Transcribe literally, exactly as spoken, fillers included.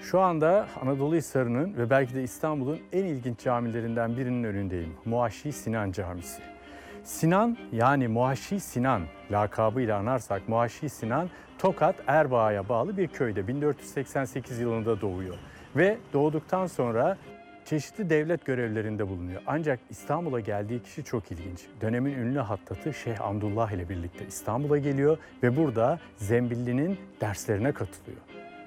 Şu anda Anadolu Hisarı'nın ve belki de İstanbul'un en ilginç camilerinden birinin önündeyim. Muaşi Sinan Camisi. Sinan, yani Muaşi Sinan lakabıyla anarsak Muaşi Sinan Tokat Erbaa'ya bağlı bir köyde bin dört yüz seksen sekiz yılında doğuyor. Ve doğduktan sonra çeşitli devlet görevlerinde bulunuyor. Ancak İstanbul'a geldiği kişi çok ilginç. Dönemin ünlü hattatı Şeyh Hamdullah ile birlikte İstanbul'a geliyor ve burada Zembilli'nin derslerine katılıyor.